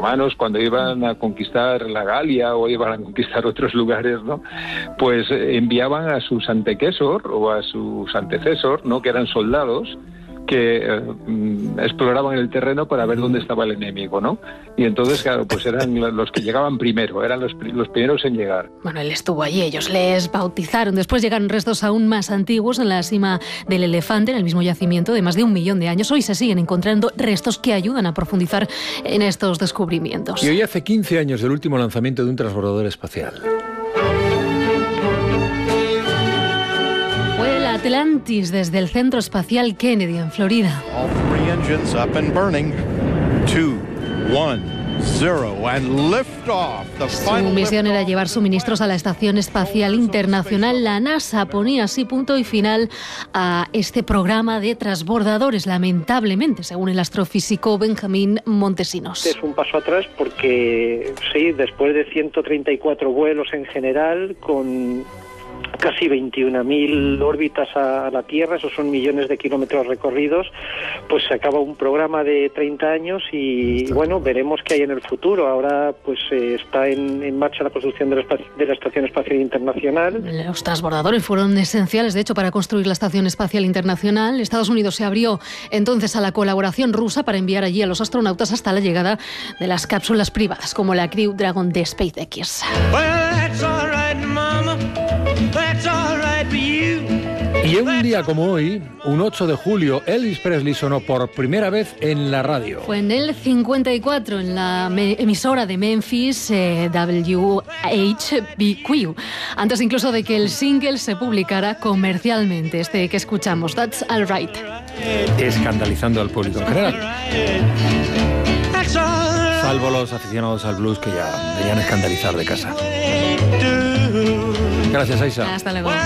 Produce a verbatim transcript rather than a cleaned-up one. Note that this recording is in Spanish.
romanos, cuando iban a conquistar la Galia o iban a conquistar otros lugares, ¿no? Pues enviaban a sus antequesor o a sus antecesor, ¿no? Que eran soldados, que eh, exploraban el terreno para ver dónde estaba el enemigo, ¿no? Y entonces, claro, pues eran los que llegaban primero, eran los, los primeros en llegar. Bueno, él estuvo allí, ellos les bautizaron. Después llegaron restos aún más antiguos en la cima del Elefante, en el mismo yacimiento de más de un millón de años. Hoy se siguen encontrando restos que ayudan a profundizar en estos descubrimientos. Y hoy hace quince años del último lanzamiento de un transbordador espacial. Atlantis desde el Centro Espacial Kennedy en Florida. All three engines up and burning. Two, one, zero, and lift off. The Su misión era llevar suministros a la Estación Espacial Internacional. La NASA ponía así punto y final a este programa de transbordadores, lamentablemente, según el astrofísico Benjamín Montesinos. Es un paso atrás porque, sí, después de ciento treinta y cuatro vuelos en general, con casi veintiuna mil órbitas a la Tierra, esos son millones de kilómetros recorridos, pues se acaba un programa de treinta años y bueno, veremos qué hay en el futuro. Ahora pues eh, está en, en marcha la construcción de la, de la Estación Espacial Internacional. Los transbordadores fueron esenciales, de hecho, para construir la Estación Espacial Internacional. Estados Unidos se abrió entonces a la colaboración rusa para enviar allí a los astronautas hasta la llegada de las cápsulas privadas, como la Crew Dragon de SpaceX. Y un día como hoy, un ocho de julio, Elvis Presley sonó por primera vez en la radio. Fue en el cincuenta y cuatro, en la emisora de Memphis, eh, W H B Q, antes incluso de que el single se publicara comercialmente, este que escuchamos, That's All Right. Escandalizando al público en general. Salvo los aficionados al blues que ya venían a escandalizar de casa. Gracias, Aisha. Hasta luego.